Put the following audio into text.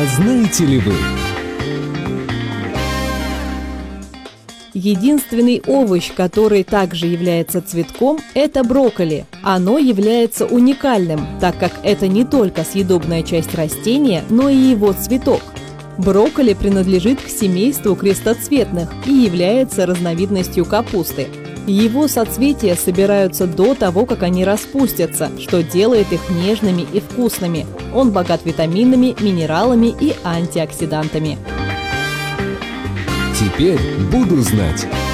знаете ли вы? Единственный овощ, который также является цветком, это брокколи. Оно является уникальным, так как это не только съедобная часть растения, но и его цветок. Брокколи принадлежит к семейству крестоцветных и является разновидностью капусты. Его соцветия собираются до того, как они распустятся, что делает их нежными и вкусными. Он богат витаминами, минералами и антиоксидантами. Теперь буду знать.